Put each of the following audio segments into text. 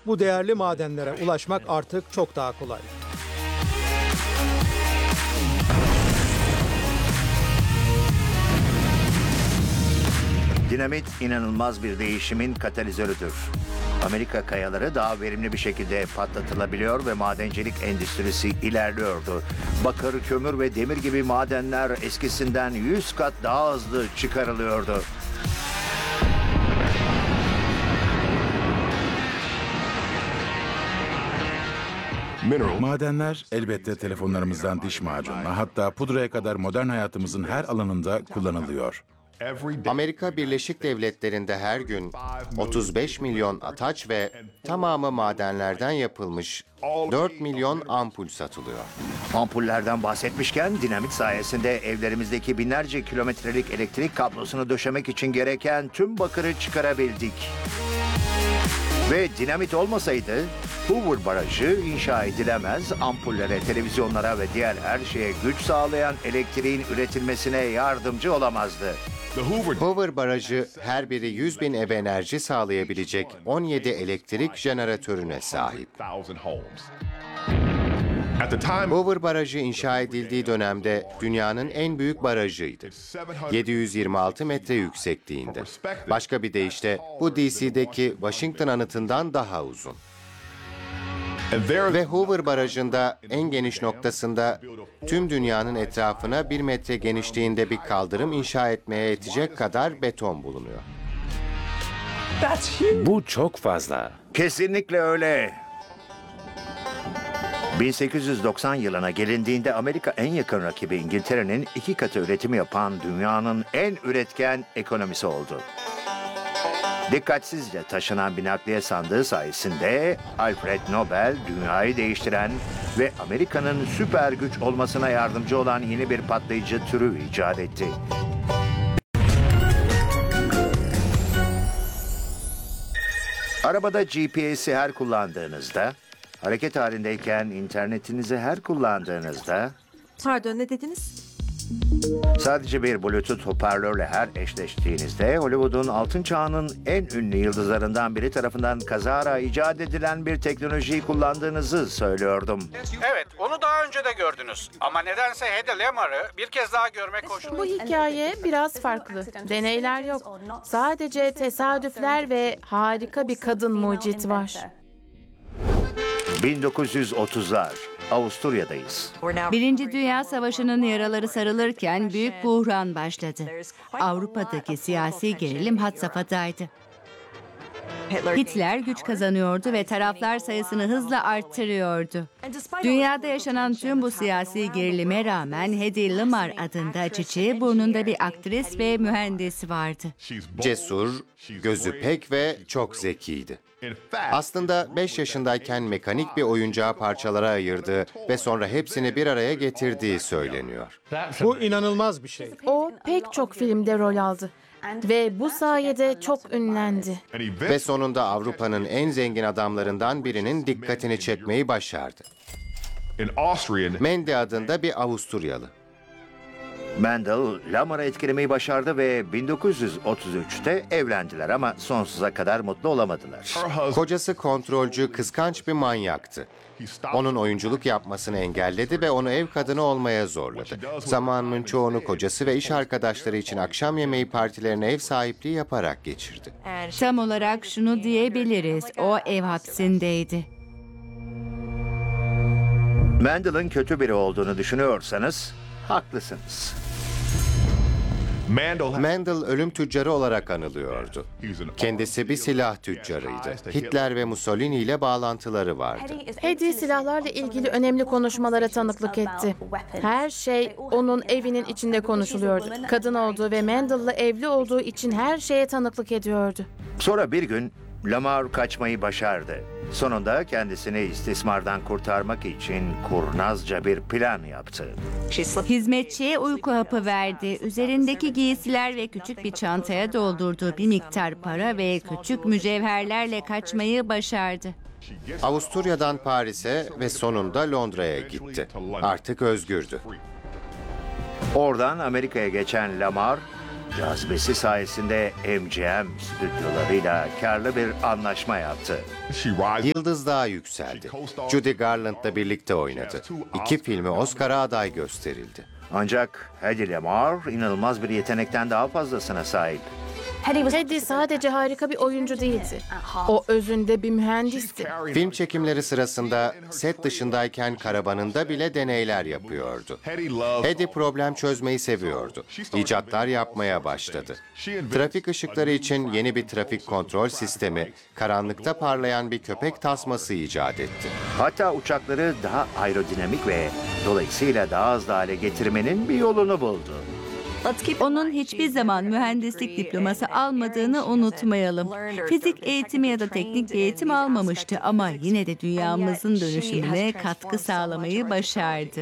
Bu değerli madenlere ulaşmak artık çok daha kolay. Dinamit inanılmaz bir değişimin katalizörüdür. Amerika kayaları daha verimli bir şekilde patlatılabiliyor ve madencilik endüstrisi ilerliyordu. Bakır, kömür ve demir gibi madenler eskisinden 100 kat daha hızlı çıkarılıyordu. Madenler elbette telefonlarımızdan diş macununa, hatta pudraya kadar modern hayatımızın her alanında kullanılıyor. Amerika Birleşik Devletleri'nde her gün 35 milyon ataç ve tamamı madenlerden yapılmış 4 milyon ampul satılıyor. Ampullerden bahsetmişken dinamit sayesinde evlerimizdeki binlerce kilometrelik elektrik kablosunu döşemek için gereken tüm bakırı çıkarabildik. Ve dinamit olmasaydı Hoover Barajı inşa edilemez, ampullere, televizyonlara ve diğer her şeye güç sağlayan elektriğin üretilmesine yardımcı olamazdı. Hoover Barajı her biri 100 bin eve enerji sağlayabilecek 17 elektrik jeneratörüne sahip. Hoover Barajı inşa edildiği dönemde dünyanın en büyük barajıydı. 726 metre yüksekliğinde. Başka bir deyişle bu DC'deki Washington anıtından daha uzun. Ve Hoover Barajı'nda en geniş noktasında tüm dünyanın etrafına 1 metre genişliğinde bir kaldırım inşa etmeye yetecek kadar beton bulunuyor. Bu çok fazla. Kesinlikle öyle. 1890 yılına gelindiğinde Amerika en yakın rakibi İngiltere'nin 2 katı üretimi yapan dünyanın en üretken ekonomisi oldu. Dikkatsizce taşınan bir nakliye sandığı sayesinde Alfred Nobel dünyayı değiştiren ve Amerika'nın süper güç olmasına yardımcı olan yeni bir patlayıcı türü icat etti. Arabada GPS'i her kullandığınızda, hareket halindeyken internetinizi her kullandığınızda, Pardon, ne dediniz? sadece bir Bluetooth hoparlörle her eşleştiğinizde Hollywood'un altın çağının en ünlü yıldızlarından biri tarafından kazara icat edilen bir teknolojiyi kullandığınızı söylüyordum. Evet, onu daha önce de gördünüz. Ama nedense Hedy Lamar'ı bir kez daha görmek hoşuma Bu hikaye biraz farklı. Deneyler yok. Sadece tesadüfler ve harika bir kadın mucit var. 1930'lar, Avusturya'dayız. Birinci Dünya Savaşı'nın yaraları sarılırken büyük buhran başladı. Avrupa'daki siyasi gerilim had safhataydı. Hitler güç kazanıyordu ve taraflar sayısını hızla arttırıyordu. Dünyada yaşanan tüm bu siyasi gerilime rağmen Hedy Lamarr adında çiçeği burnunda bir aktris ve mühendis vardı. Cesur, gözü pek ve çok zekiydi. Aslında 5 yaşındayken mekanik bir oyuncağı parçalara ayırdığı ve sonra hepsini bir araya getirdiği söyleniyor. Bu inanılmaz bir şey. O pek çok filmde rol aldı ve bu sayede çok ünlendi. Ve sonunda Avrupa'nın en zengin adamlarından birinin dikkatini çekmeyi başardı. Mendy adında bir Avusturyalı. Mendel, Lamar'ı etkilemeyi başardı ve 1933'te evlendiler ama sonsuza kadar mutlu olamadılar. Kocası kontrolcü, kıskanç bir manyaktı. Onun oyunculuk yapmasını engelledi ve onu ev kadını olmaya zorladı. Zamanının çoğunu kocası ve iş arkadaşları için akşam yemeği partilerine ev sahipliği yaparak geçirdi. Tam olarak şunu diyebiliriz, o ev hapsindeydi. Mendel'ın kötü biri olduğunu düşünüyorsanız haklısınız. Mendel ölüm tüccarı olarak anılıyordu. Kendisi bir silah tüccarıydı. Hitler ve Mussolini ile bağlantıları vardı. Hedy silahlarla ilgili önemli konuşmalara tanıklık etti. Her şey onun evinin içinde konuşuluyordu. Kadın olduğu ve Mendel'la evli olduğu için her şeye tanıklık ediyordu. Sonra bir gün Lamarr kaçmayı başardı. Sonunda kendisini istismardan kurtarmak için kurnazca bir plan yaptı. Hizmetçiye uyku hapı verdi. Üzerindeki giysiler ve küçük bir çantaya doldurduğu bir miktar para ve küçük mücevherlerle kaçmayı başardı. Avusturya'dan Paris'e ve sonunda Londra'ya gitti. Artık özgürdü. Oradan Amerika'ya geçen Lamarr, Cazibesi sayesinde MGM stüdyolarıyla karlı bir anlaşma yaptı. Yıldız daha yükseldi. Judy Garland'la birlikte oynadı. 2 filmi Oscar'a aday gösterildi. Ancak Hedy Lamarr inanılmaz bir yetenekten daha fazlasına sahip. Hedy sadece harika bir oyuncu değildi. O özünde bir mühendisti. Film çekimleri sırasında set dışındayken karavanında bile deneyler yapıyordu. Hedy problem çözmeyi seviyordu. İcatlar yapmaya başladı. Trafik ışıkları için yeni bir trafik kontrol sistemi, karanlıkta parlayan bir köpek tasması icat etti. Hatta uçakları daha aerodinamik ve dolayısıyla daha hızlı hale getirmenin bir yolunu buldu. Onun hiçbir zaman mühendislik diploması almadığını unutmayalım. Fizik eğitimi ya da teknik bir eğitim almamıştı ama yine de dünyamızın dönüşümüne katkı sağlamayı başardı.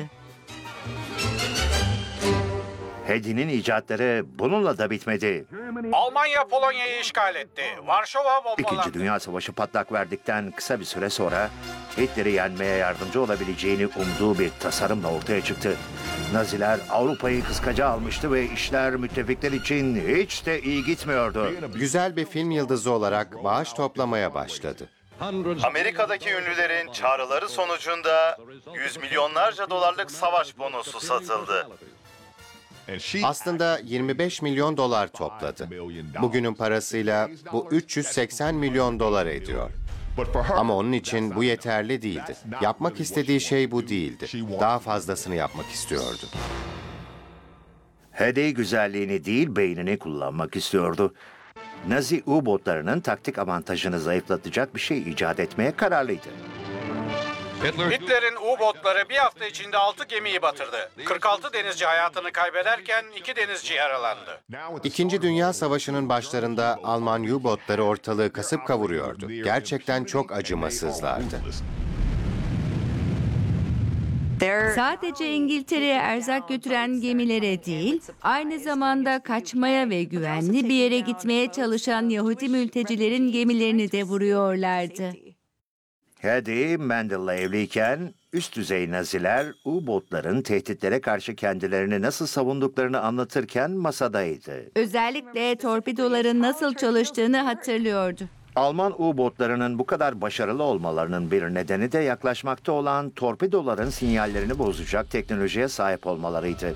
Hedy'nin icatları bununla da bitmedi. Almanya Polonya'yı işgal etti. Varşova bombalandı. İkinci Dünya Savaşı patlak verdikten kısa bir süre sonra Hitler'i yenmeye yardımcı olabileceğini umduğu bir tasarımla ortaya çıktı. Naziler Avrupa'yı kıskaca almıştı ve işler müttefikler için hiç de iyi gitmiyordu. Güzel bir film yıldızı olarak bağış toplamaya başladı. Amerika'daki ünlülerin çağrıları sonucunda yüz milyonlarca dolarlık savaş bonusu satıldı. Aslında 25 milyon dolar topladı. Bugünün parasıyla bu 380 milyon dolar ediyor. Ama onun için bu yeterli değildi. Yapmak istediği şey bu değildi. Daha fazlasını yapmak istiyordu. Hedy güzelliğini değil beynini kullanmak istiyordu. Nazi U-botlarının taktik avantajını zayıflatacak bir şey icat etmeye kararlıydı. Hitler'in U-botları bir hafta içinde 6 gemiyi batırdı. 46 denizci hayatını kaybederken 2 denizci yaralandı. İkinci Dünya Savaşı'nın başlarında Alman U-botları ortalığı kasıp kavuruyordu. Gerçekten çok acımasızlardı. Sadece İngiltere'ye erzak götüren gemilere değil, aynı zamanda kaçmaya ve güvenli bir yere gitmeye çalışan Yahudi mültecilerin gemilerini de vuruyorlardı. Hedy, Mendel'la evliyken üst düzey Naziler U-botların tehditlere karşı kendilerini nasıl savunduklarını anlatırken masadaydı. Özellikle torpidoların nasıl çalıştığını hatırlıyordu. Alman U-botlarının bu kadar başarılı olmalarının bir nedeni de yaklaşmakta olan torpidoların sinyallerini bozacak teknolojiye sahip olmalarıydı.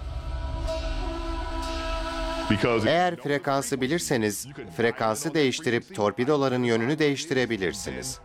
Eğer frekansı bilirseniz, frekansı değiştirip torpidoların yönünü değiştirebilirsiniz.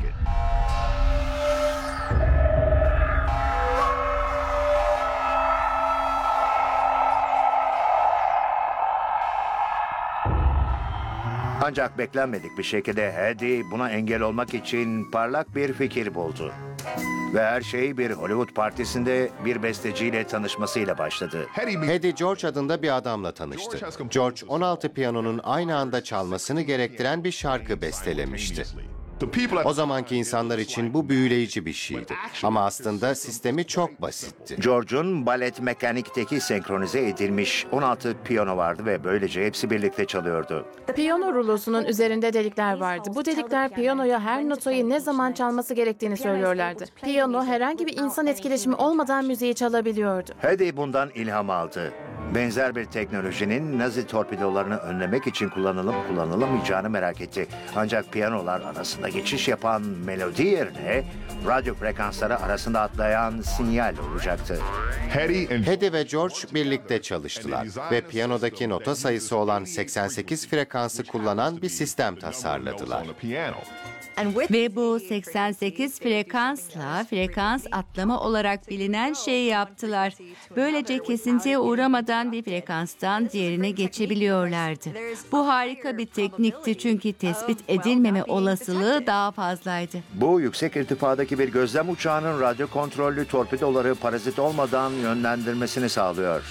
Ancak beklenmedik bir şekilde Hedy buna engel olmak için parlak bir fikir buldu. Ve her şey bir Hollywood partisinde bir besteciyle tanışmasıyla başladı. Hedy George adında bir adamla tanıştı. George 16 piyanonun aynı anda çalmasını gerektiren bir şarkı bestelemişti. O zamanki insanlar için bu büyüleyici bir şeydi. Ama aslında sistemi çok basitti. George'un balet mekanikteki senkronize edilmiş 16 piyano vardı ve böylece hepsi birlikte çalıyordu. Piyano rulosunun üzerinde delikler vardı. Bu delikler piyanoya her notayı ne zaman çalması gerektiğini söylüyorlardı. Piyano herhangi bir insan etkileşimi olmadan müziği çalabiliyordu. Hedy bundan ilham aldı. Benzer bir teknolojinin Nazi torpidolarını önlemek için kullanılıp kullanılamayacağını merak etti. Ancak piyanolar arasında geçiş yapan melodi yerine radyo frekansları arasında atlayan sinyal olacaktı. Hedy ve George birlikte çalıştılar ve piyanodaki nota sayısı olan 88 frekansı kullanan bir sistem tasarladılar. Ve bu 88 frekansla frekans atlama olarak bilinen şeyi yaptılar. Böylece kesintiye uğramadan bir frekanstan diğerine geçebiliyorlardı. Bu harika bir teknikti çünkü tespit edilmeme olasılığı daha fazlaydı. Bu yüksek irtifadaki bir gözlem uçağının radyo kontrollü torpidoları parazit olmadan yönlendirmesini sağlıyor.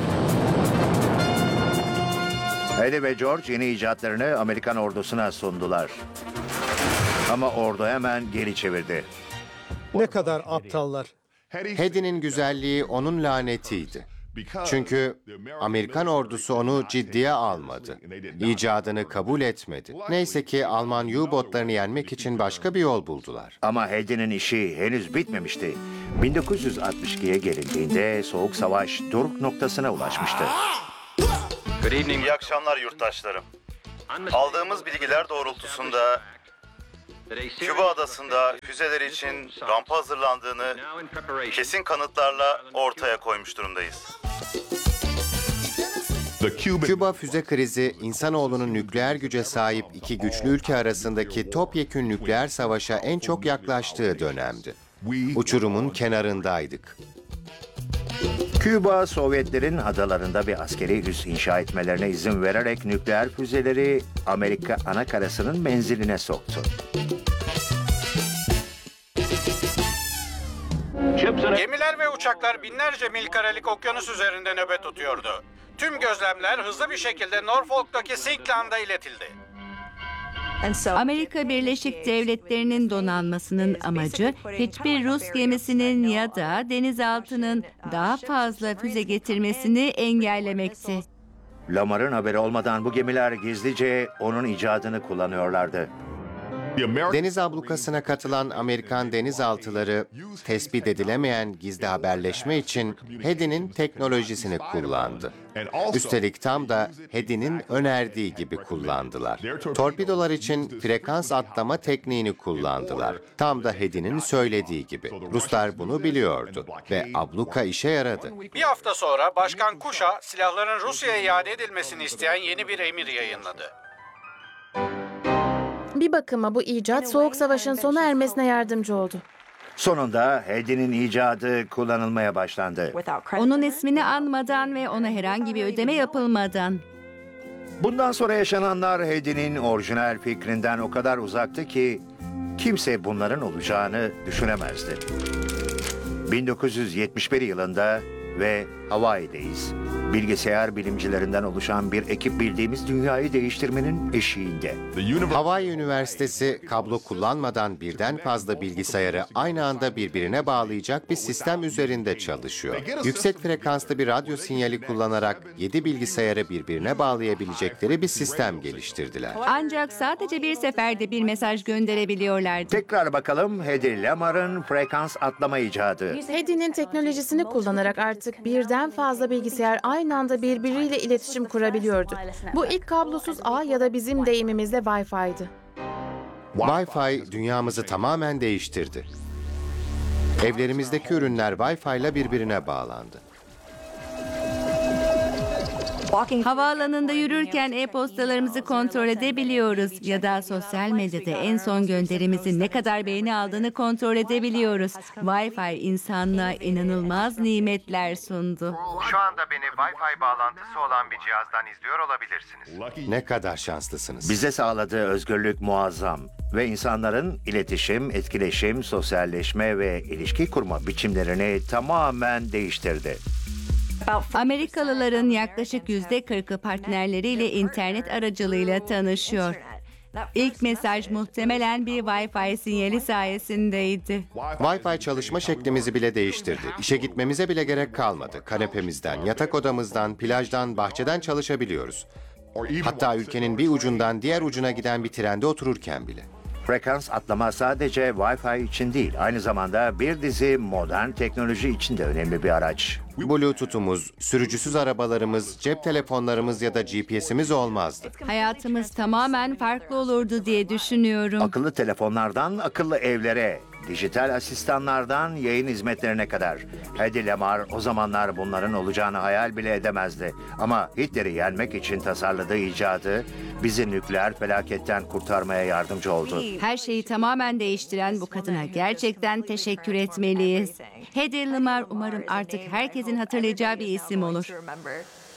Hedy ve George yeni icatlarını Amerikan ordusuna sundular. Ama ordu hemen geri çevirdi. Ne kadar aptallar. Hedy'nin güzelliği onun lanetiydi. Çünkü Amerikan ordusu onu ciddiye almadı. İcadını kabul etmedi. Neyse ki Alman U-botlarını yenmek için başka bir yol buldular. Ama Hedy'nin işi henüz bitmemişti. 1962'ye gelindiğinde Soğuk Savaş doruk noktasına ulaşmıştı. İyi akşamlar yurttaşlarım. Aldığımız bilgiler doğrultusunda Küba adasında füzeler için rampa hazırlandığını kesin kanıtlarla ortaya koymuş durumdayız. Küba füze krizi, insanoğlunun nükleer güce sahip iki güçlü ülke arasındaki topyekün nükleer savaşa en çok yaklaştığı dönemdi. Uçurumun kenarındaydık. Küba, Sovyetlerin adalarında bir askeri üs inşa etmelerine izin vererek nükleer füzeleri Amerika anakarasının menziline soktu. Gemiler ve uçaklar binlerce mil karelik okyanus üzerinde nöbet tutuyordu. Tüm gözlemler hızlı bir şekilde Norfolk'taki Sinkland'a iletildi. Amerika Birleşik Devletleri'nin donanmasının amacı hiçbir Rus gemisinin ya da denizaltının daha fazla füze getirmesini engellemekti. Lamar'ın haberi olmadan bu gemiler gizlice onun icadını kullanıyorlardı. Deniz ablukasına katılan Amerikan denizaltıları, tespit edilemeyen gizli haberleşme için Hedi'nin teknolojisini kullandı. Üstelik tam da Hedi'nin önerdiği gibi kullandılar. Torpidolar için frekans atlama tekniğini kullandılar. Tam da Hedi'nin söylediği gibi. Ruslar bunu biliyordu ve abluka işe yaradı. Bir hafta sonra Başkan Kuşa silahların Rusya'ya iade edilmesini isteyen yeni bir emir yayınladı. Bir bakıma bu icat Soğuk Savaş'ın sona ermesine yardımcı oldu. Sonunda Hedi'nin icadı kullanılmaya başlandı. Onun ismini anmadan ve ona herhangi bir ödeme yapılmadan. Bundan sonra yaşananlar Hedi'nin orijinal fikrinden o kadar uzaktı ki kimse bunların olacağını düşünemezdi. 1971 yılında ve Hawaii'deyiz. Bilgisayar bilimcilerinden oluşan bir ekip bildiğimiz dünyayı değiştirmenin eşiğinde. Hawaii Üniversitesi kablo kullanmadan birden fazla bilgisayarı aynı anda birbirine bağlayacak bir sistem üzerinde çalışıyor. Yüksek frekanslı bir radyo sinyali kullanarak 7 bilgisayarı birbirine bağlayabilecekleri bir sistem geliştirdiler. Ancak sadece bir seferde bir mesaj gönderebiliyorlardı. Tekrar bakalım Hedi Lamar'ın frekans atlama icadı. Hedi'nin teknolojisini kullanarak artık birden fazla bilgisayar aynı anda birbiriyle iletişim kurabiliyordu. Bu ilk kablosuz ağ ya da bizim deyimimizde Wi-Fi'ydi. Wi-Fi dünyamızı tamamen değiştirdi. Evlerimizdeki ürünler Wi-Fi ile birbirine bağlandı. Havaalanında yürürken e-postalarımızı kontrol edebiliyoruz ya da sosyal medyada en son gönderimizin ne kadar beğeni aldığını kontrol edebiliyoruz. Wi-Fi insanlığa inanılmaz nimetler sundu. Şu anda beni Wi-Fi bağlantısı olan bir cihazdan izliyor olabilirsiniz. Ne kadar şanslısınız. Bize sağladığı özgürlük muazzam ve insanların iletişim, etkileşim, sosyalleşme ve ilişki kurma biçimlerini tamamen değiştirdi. Amerikalıların yaklaşık %40'ı partnerleriyle internet aracılığıyla tanışıyor. İlk mesaj muhtemelen bir Wi-Fi sinyali sayesindeydi. Wi-Fi çalışma şeklimizi bile değiştirdi. İşe gitmemize bile gerek kalmadı. Kanepemizden, yatak odamızdan, plajdan, bahçeden çalışabiliyoruz. Hatta ülkenin bir ucundan diğer ucuna giden bir trende otururken bile. Frekans atlama sadece Wi-Fi için değil, aynı zamanda bir dizi modern teknoloji için de önemli bir araç. Bluetooth'umuz, sürücüsüz arabalarımız, cep telefonlarımız ya da GPS'imiz olmazdı. Hayatımız tamamen farklı olurdu diye düşünüyorum. Akıllı telefonlardan akıllı evlere, dijital asistanlardan yayın hizmetlerine kadar. Hedi Lamar o zamanlar bunların olacağını hayal bile edemezdi. Ama Hitler'i yenmek için tasarladığı icadı bizi nükleer felaketten kurtarmaya yardımcı oldu. Her şeyi tamamen değiştiren bu kadına gerçekten teşekkür etmeliyiz. Hedi Lamar umarım artık herkesin hatırlayacağı bir isim olur.